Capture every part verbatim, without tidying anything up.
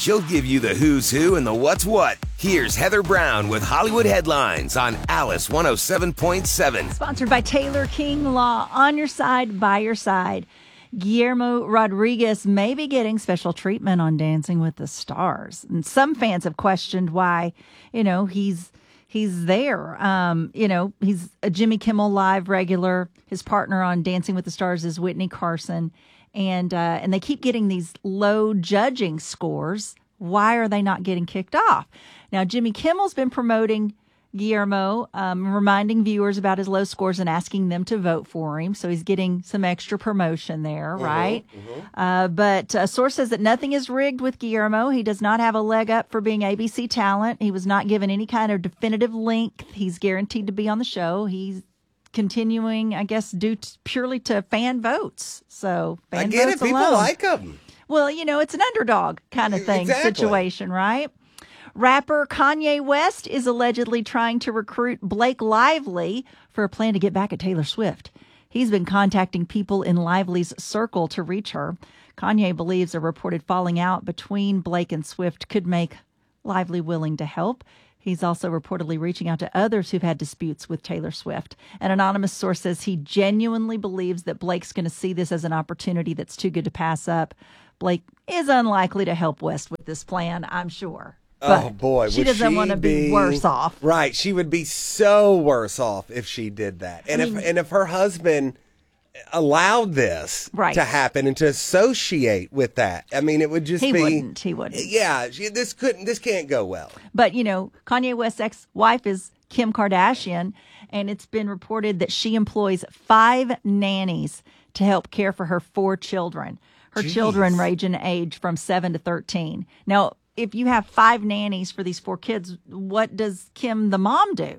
She'll give you the who's who and the what's what. Here's Heather Brown with Hollywood Headlines on Alice one oh seven point seven. Sponsored by Taylor King Law. On your side, by your side. Guillermo Rodriguez may be getting special treatment on Dancing with the Stars. And some fans have questioned why, you know, he's he's there. Um, you know, he's a Jimmy Kimmel Live regular. His partner on Dancing with the Stars is Whitney Carson. And uh, and they keep getting these low judging scores. Why are they not getting kicked off? Now, Jimmy Kimmel's been promoting Guillermo, um, reminding viewers about his low scores and asking them to vote for him. So he's getting some extra promotion there, mm-hmm, right? Mm-hmm. Uh, but a source says that nothing is rigged with Guillermo. He does not have a leg up for being A B C talent. He was not given any kind of definitive link. He's guaranteed to be on the show. He's continuing, I guess, due to, purely to fan votes. So fan I get votes it. People alone. like him. Well, you know, it's an underdog kind of thing, exactly. situation, right? Rapper Kanye West is allegedly trying to recruit Blake Lively for a plan to get back at Taylor Swift. He's been contacting people in Lively's circle to reach her. Kanye believes a reported falling out between Blake and Swift could make Lively willing to help. He's also reportedly reaching out to others who've had disputes with Taylor Swift. An anonymous source says he genuinely believes that Blake's going to see this as an opportunity that's too good to pass up. Blake is unlikely to help West with this plan, I'm sure. But oh, boy. She doesn't she want to be, be worse off. Right. She would be so worse off if she did that. And I mean, if and if her husband allowed this right. to happen and to associate with that, I mean, it would just he be. He wouldn't. He wouldn't. Yeah. She, this couldn't. This can't go well. But, you know, Kanye West's ex-wife is Kim Kardashian, and it's been reported that she employs five nannies to help care for her four children. Her Jeez. children range in age from seven to thirteen. Now, if you have five nannies for these four kids, what does Kim, the mom, do?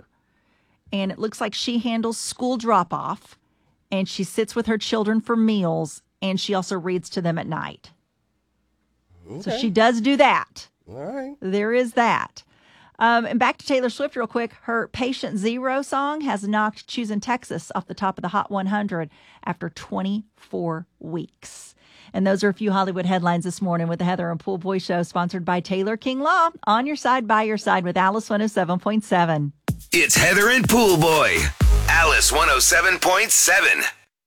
And it looks like she handles school drop-off, and she sits with her children for meals, and she also reads to them at night. Okay. So she does do that. All right. There is that. Um, and back to Taylor Swift real quick. Her Patient Zero song has knocked Choosing Texas off the top of the Hot one hundred after twenty-four weeks. And those are a few Hollywood headlines this morning with the Heather and Pool Boy Show, sponsored by Taylor King Law. On your side, by your side with Alice one oh seven point seven. It's Heather and Pool Boy. Alice one oh seven point seven.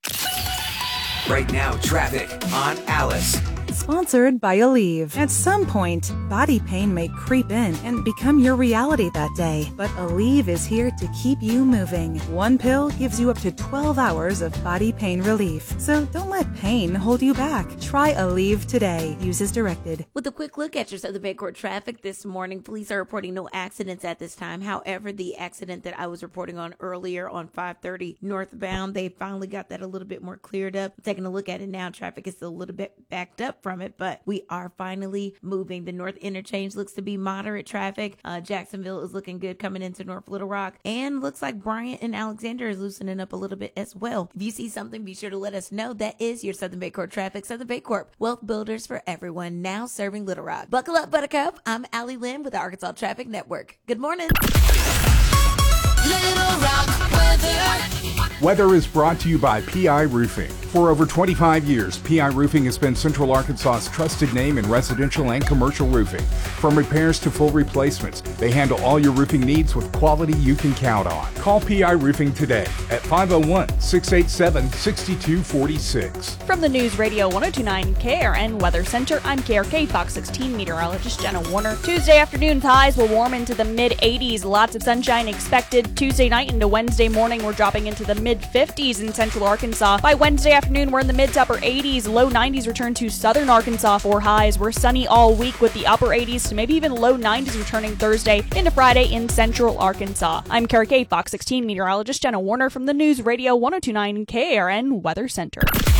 Right now, traffic on Alice. Sponsored by Aleve. At some point, body pain may creep in and become your reality that day. But Aleve is here to keep you moving. One pill gives you up to twelve hours of body pain relief. So don't let pain hold you back. Try Aleve today. Use as directed. With a quick look at your Southern Baycourt traffic this morning, police are reporting no accidents at this time. However, the accident that I was reporting on earlier on five thirty northbound, they finally got that a little bit more cleared up. Taking a look at it now, traffic is still a little bit backed up from it, but we are finally moving. The North Interchange looks to be moderate traffic. Uh, Jacksonville is looking good coming into North Little Rock, and looks like Bryant and Alexander is loosening up a little bit as well. If you see something, be sure to let us know. That is your Southern Baycourt traffic. Southern Baycorp, wealth builders for everyone, now serving Little Rock. Buckle up, Buttercup. I'm Allie Lynn with the Arkansas Traffic Network. Good morning. Little Rock weather. Weather is brought to you by P I Roofing. For over twenty-five years, P I Roofing has been Central Arkansas's trusted name in residential and commercial roofing. From repairs to full replacements, they handle all your roofing needs with quality you can count on. Call P I Roofing today at five oh one, six eight seven, six two four six. From the News Radio one oh two point nine K R N Weather Center, I'm K R K Fox sixteen meteorologist Jenna Warner. Tuesday afternoon highs will warm into the mid eighties. Lots of sunshine expected. Tuesday night into Wednesday morning, we're dropping into the mid fifties in Central Arkansas. By Wednesday afternoon, we're in the mid to upper eighties. Low nineties return to Southern Arkansas for highs. We're sunny all week with the upper eighties to maybe even low nineties returning Thursday into Friday in Central Arkansas. I'm K R K Fox sixteen meteorologist Jenna Warner from the News Radio one oh two point nine K R N Weather Center.